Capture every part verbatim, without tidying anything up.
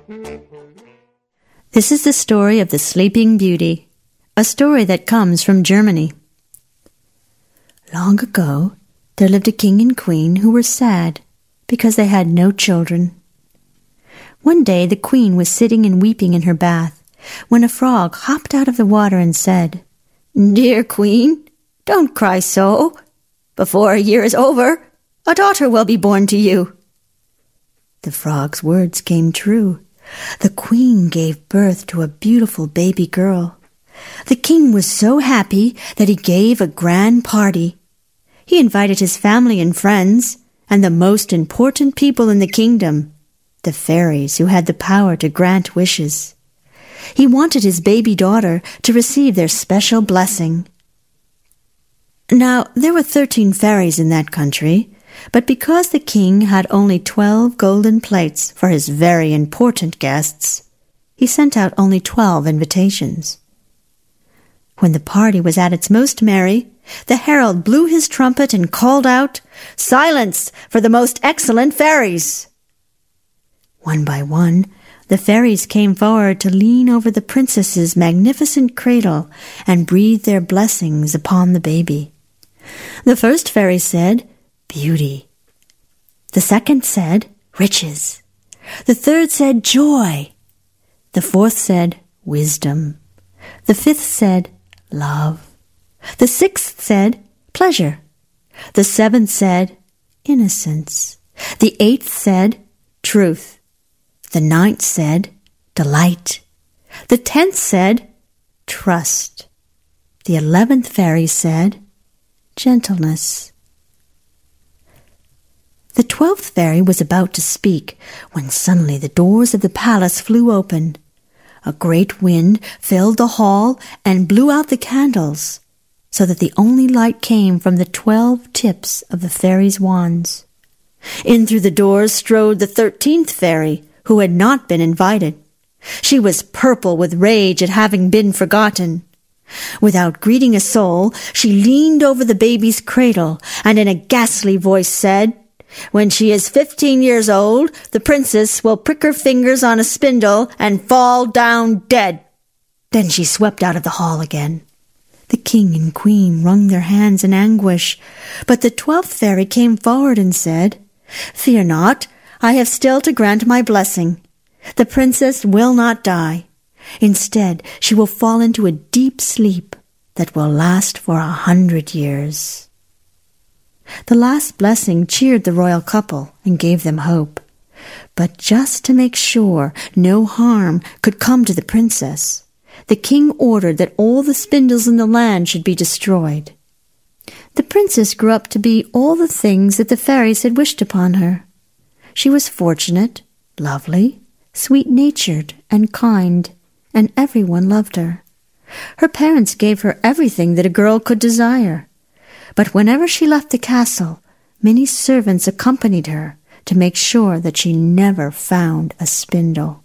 This is the story of the Sleeping Beauty, a story that comes from Germany. Long ago, there lived a king and queen who were sad because they had no children. One day the queen was sitting and weeping in her bath when a frog hopped out of the water and said, "Dear queen, don't cry so. Before a year is over, a daughter will be born to you." The frog's words came true. The queen gave birth to a beautiful baby girl. The king was so happy that he gave a grand party. He invited his family and friends and the most important people in the kingdom, the fairies who had the power to grant wishes. He wanted his baby daughter to receive their special blessing. Now, there were thirteen fairies in that country, but because the king had only twelve golden plates for his very important guests, he sent out only twelve invitations. When the party was at its most merry, the herald blew his trumpet and called out, "Silence for the most excellent fairies!" One by one, the fairies came forward to lean over the princess's magnificent cradle and breathe their blessings upon the baby. The first fairy said, "Beauty." The second said, "Riches." The third said, "Joy." The fourth said, "Wisdom." The fifth said, "Love." The sixth said, "Pleasure." The seventh said, "Innocence." The eighth said, "Truth." The ninth said, "Delight." The tenth said, "Trust." The eleventh fairy said, "Gentleness." The twelfth fairy was about to speak when suddenly the doors of the palace flew open. A great wind filled the hall and blew out the candles, so that the only light came from the twelve tips of the fairies' wands. In through the doors strode the thirteenth fairy, who had not been invited. She was purple with rage at having been forgotten. Without greeting a soul, she leaned over the baby's cradle and in a ghastly voice said, "When she is fifteen years old, the princess will prick her fingers on a spindle and fall down dead." Then she swept out of the hall again. The king and queen wrung their hands in anguish, but the twelfth fairy came forward and said, "Fear not, I have still to grant my blessing. The princess will not die. Instead, she will fall into a deep sleep that will last for a hundred years." The last blessing cheered the royal couple and gave them hope. But just to make sure no harm could come to the princess, the king ordered that all the spindles in the land should be destroyed. The princess grew up to be all the things that the fairies had wished upon her. She was fortunate, lovely, sweet-natured, and kind, and everyone loved her. Her parents gave her everything that a girl could desire. But whenever she left the castle, many servants accompanied her to make sure that she never found a spindle.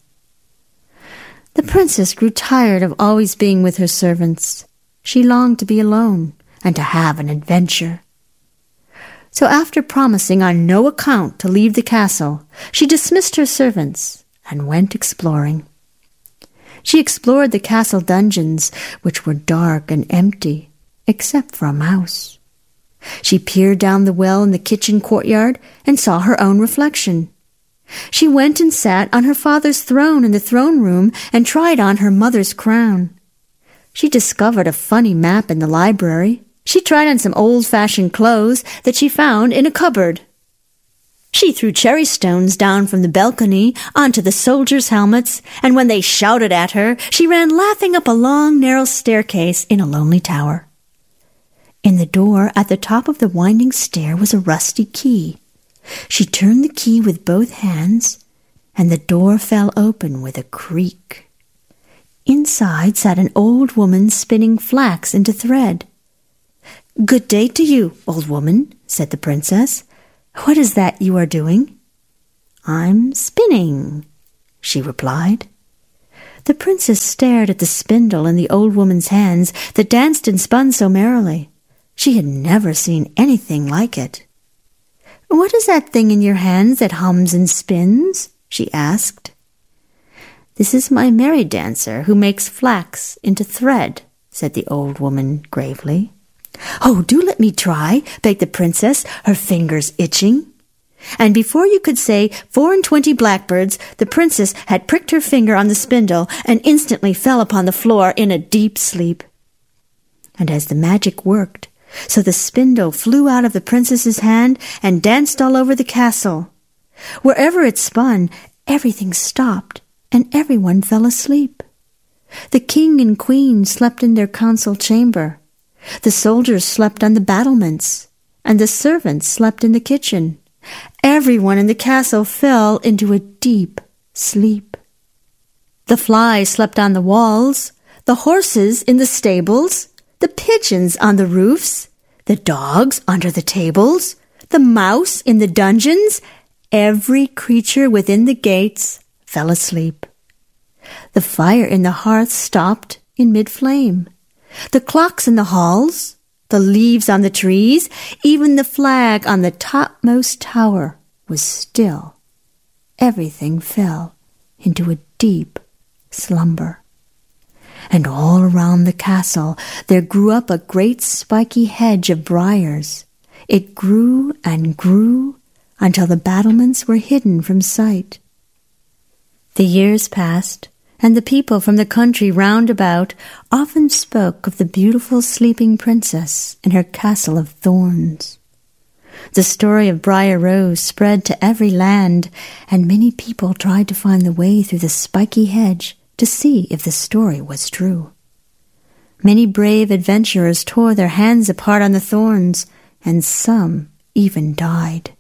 The princess grew tired of always being with her servants. She longed to be alone and to have an adventure. So after promising on no account to leave the castle, she dismissed her servants and went exploring. She explored the castle dungeons, which were dark and empty, except for a mouse. She peered down the well in the kitchen courtyard and saw her own reflection. She went and sat on her father's throne in the throne room and tried on her mother's crown. She discovered a funny map in the library. She tried on some old-fashioned clothes that she found in a cupboard. She threw cherry stones down from the balcony onto the soldiers' helmets, and when they shouted at her, she ran laughing up a long, narrow staircase in a lonely tower. In the door at the top of the winding stair was a rusty key. She turned the key with both hands, and the door fell open with a creak. Inside sat an old woman spinning flax into thread. "Good day to you, old woman," said the princess. "What is that you are doing?" "I'm spinning," she replied. The princess stared at the spindle in the old woman's hands that danced and spun so merrily. She had never seen anything like it. "What is that thing in your hands that hums and spins?" she asked. "This is my merry dancer who makes flax into thread," said the old woman gravely. "Oh, do let me try," begged the princess, her fingers itching. And before you could say four and twenty blackbirds, the princess had pricked her finger on the spindle and instantly fell upon the floor in a deep sleep. And as the magic worked, so the spindle flew out of the princess's hand and danced all over the castle. Wherever it spun, everything stopped, and everyone fell asleep. The king and queen slept in their council chamber. The soldiers slept on the battlements, and the servants slept in the kitchen. Everyone in the castle fell into a deep sleep. The flies slept on the walls, the horses in the stables, the pigeons on the roofs, the dogs under the tables, the mouse in the dungeons. Every creature within the gates fell asleep. The fire in the hearth stopped in mid-flame. The clocks in the halls, the leaves on the trees, even the flag on the topmost tower was still. Everything fell into a deep slumber. And all around the castle there grew up a great spiky hedge of briars. It grew and grew until the battlements were hidden from sight. The years passed, and the people from the country round about often spoke of the beautiful sleeping princess in her castle of thorns. The story of Briar Rose spread to every land, and many people tried to find the way through the spiky hedge to see if the story was true. Many brave adventurers tore their hands apart on the thorns, and some even died.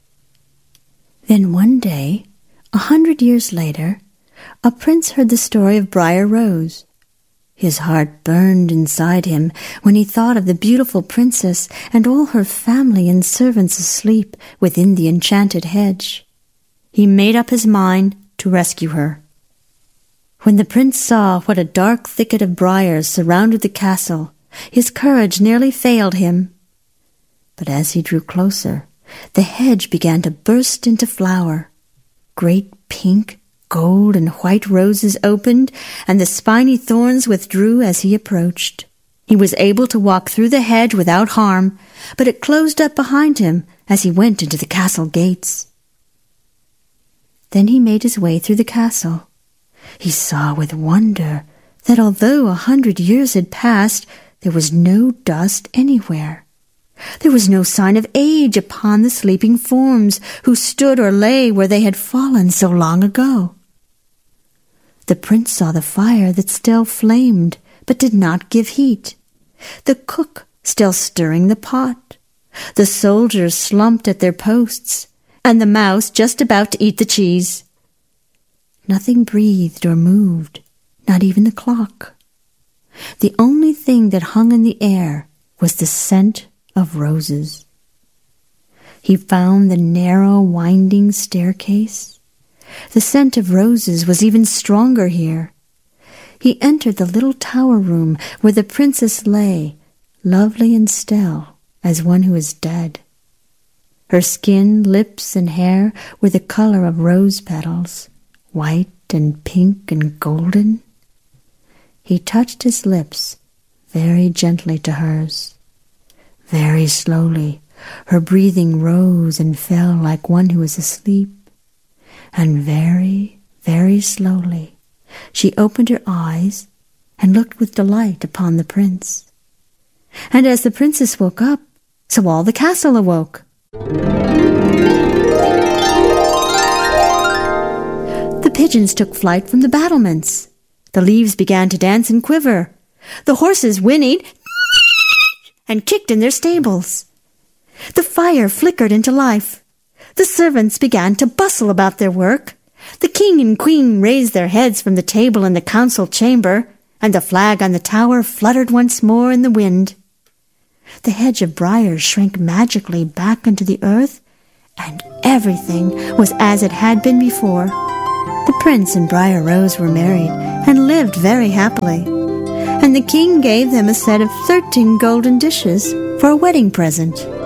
Then one day, a hundred years later, a prince heard the story of Briar Rose. His heart burned inside him when he thought of the beautiful princess and all her family and servants asleep within the enchanted hedge. He made up his mind to rescue her. When the prince saw what a dark thicket of briars surrounded the castle, his courage nearly failed him. But as he drew closer, the hedge began to burst into flower. Great pink, gold, and white roses opened, and the spiny thorns withdrew as he approached. He was able to walk through the hedge without harm, but it closed up behind him as he went into the castle gates. Then he made his way through the castle. He saw with wonder that although a hundred years had passed, there was no dust anywhere. There was no sign of age upon the sleeping forms who stood or lay where they had fallen so long ago. The prince saw the fire that still flamed but did not give heat, the cook still stirring the pot, the soldiers slumped at their posts, and the mouse just about to eat the cheese. Nothing breathed or moved, not even the clock. The only thing that hung in the air was the scent of roses. He found the narrow, winding staircase. The scent of roses was even stronger here. He entered the little tower room where the princess lay, lovely and still as one who is dead. Her skin, lips, and hair were the color of rose petals, white and pink and golden. He touched his lips very gently to hers. Very slowly, her breathing rose and fell like one who is asleep. And very, very slowly, she opened her eyes and looked with delight upon the prince. And as the princess woke up, so all the castle awoke. The pigeons took flight from the battlements. The leaves began to dance and quiver. The horses whinnied and kicked in their stables. The fire flickered into life. The servants began to bustle about their work. The king and queen raised their heads from the table in the council chamber, and the flag on the tower fluttered once more in the wind. The hedge of briars shrank magically back into the earth, and everything was as it had been before. The prince and Briar Rose were married and lived very happily, and the king gave them a set of thirteen golden dishes for a wedding present.